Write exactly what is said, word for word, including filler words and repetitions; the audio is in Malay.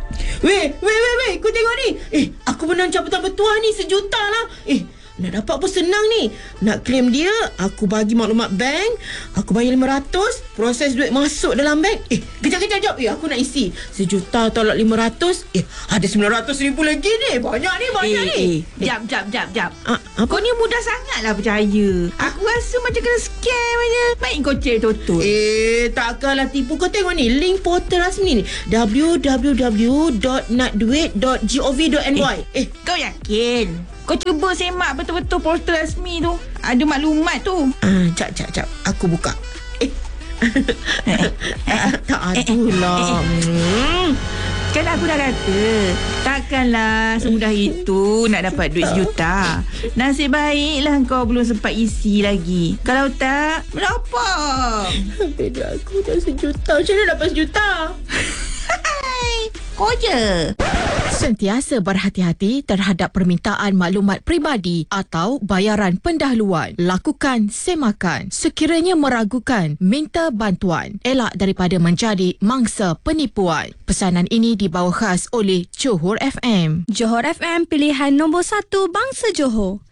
Weh, weh, weh, weh, kau tengok ni. Eh, aku menang cabutan bertuah ni sejuta lah. Eh, nak dapat apa senang ni. Nak claim dia, aku bagi maklumat bank, aku bayar lima ratus, proses duit masuk dalam bank. Eh, kejap-kejap jap. Eh, aku nak isi sejuta tolak lima ratus. Eh, ada sembilan ratus ribu lagi ni. Banyak ni, banyak eh, ni. Eh, jap, jap, jap, jap. Ah, apa? Kau ni mudah sangatlah percaya. Aku rasa macam kena scam aja. Baik kau cek betul-betul. Eh, takkanlah tipu. Kau tengok ni, link portal rasmi ni, w w w dot nakduit dot gov dot n y. Eh, Eh, kau yakin? Kau cuba semak betul-betul portal rasmi tu. Ada maklumat tu. ah, jap, jap, jap. Aku buka. Eh, tak adulah. Hmm. Kan aku dah kata, takkanlah semudah itu nak dapat duit sejuta. Nasib baiklah kau belum sempat isi lagi. Kalau tak, berapa? Beda aku dah sejuta. Macam mana dapat sejuta? Hai, kau je. Sentiasa berhati-hati terhadap permintaan maklumat peribadi atau bayaran pendahuluan. Lakukan semakan. Sekiranya meragukan, minta bantuan. Elak daripada menjadi mangsa penipuan. Pesanan ini dibawa khas oleh Johor F M. Johor F M, pilihan nombor satu bangsa Johor.